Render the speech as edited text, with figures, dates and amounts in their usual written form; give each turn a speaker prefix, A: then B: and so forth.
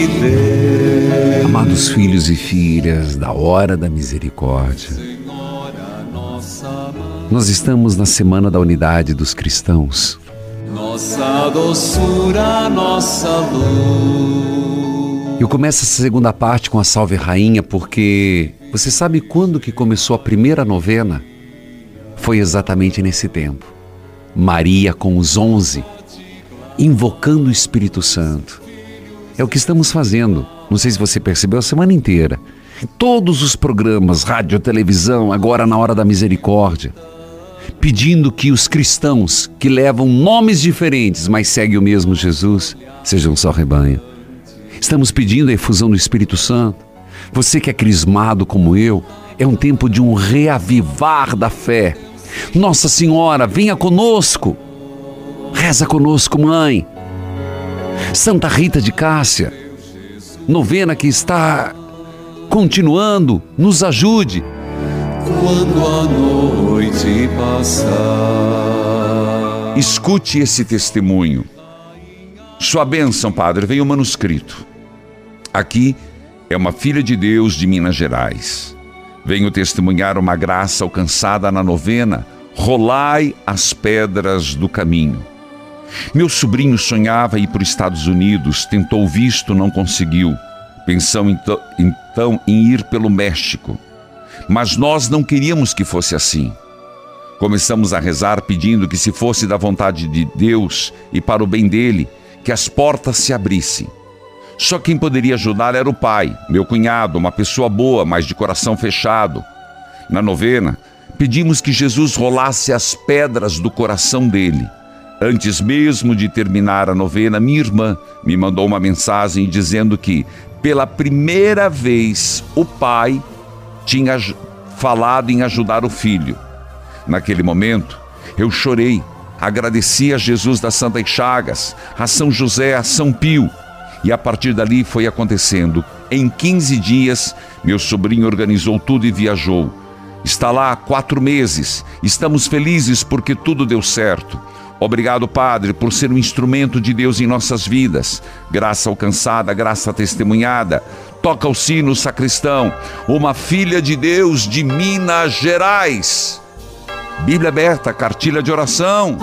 A: Amados filhos e filhas da Hora da Misericórdia, nós estamos na Semana da Unidade dos Cristãos.
B: Nossa doçura, nossa luz.
A: Eu começo essa segunda parte com a Salve Rainha porque você sabe quando que começou a primeira novena? Foi exatamente nesse tempo. Maria com os 11, invocando o Espírito Santo. É o que estamos fazendo. Não sei se você percebeu a semana inteira. Todos os programas, rádio, televisão, agora na Hora da Misericórdia, pedindo que os cristãos que levam nomes diferentes, mas seguem o mesmo Jesus, sejam só rebanho. Estamos pedindo a efusão do Espírito Santo. Você que é crismado como eu, é um tempo de um reavivar da fé. Nossa Senhora, venha conosco. Reza conosco, mãe. Santa Rita de Cássia, novena que está continuando, nos ajude.
B: Quando a noite passar.
C: Escute esse testemunho. Sua bênção, Padre, vem o manuscrito. Aqui é uma filha de Deus de Minas Gerais. Venho testemunhar uma graça alcançada na novena Rolai as Pedras do Caminho. Meu sobrinho sonhava ir para os Estados Unidos, tentou visto, não conseguiu. Pensou então em ir pelo México. Mas nós não queríamos que fosse assim. Começamos a rezar pedindo que, se fosse da vontade de Deus e para o bem dele, que as portas se abrissem. Só quem poderia ajudar era o pai, meu cunhado, uma pessoa boa, mas de coração fechado. Na novena, pedimos que Jesus rolasse as pedras do coração dele. Antes mesmo de terminar a novena, minha irmã me mandou uma mensagem dizendo que, pela primeira vez, o pai tinha falado em ajudar o filho. Naquele momento, eu chorei, agradeci a Jesus das Santas Chagas, a São José, a São Pio. E a partir dali foi acontecendo. Em 15 dias, meu sobrinho organizou tudo e viajou. Está lá há 4 meses. Estamos felizes porque tudo deu certo. Obrigado, Padre, por ser um instrumento de Deus em nossas vidas. Graça alcançada, graça testemunhada. Toca o sino, sacristão. Uma filha de Deus de Minas Gerais. Bíblia aberta, cartilha de oração.